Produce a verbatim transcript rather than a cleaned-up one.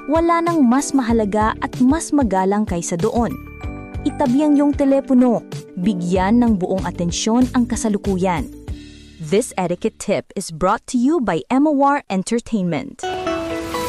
wala nang mas mahalaga at mas magalang kaysa doon. Itabi ang iyong telepono, bigyan ng buong atensyon ang kasalukuyan. This etiquette tip is brought to you by Emawar Entertainment.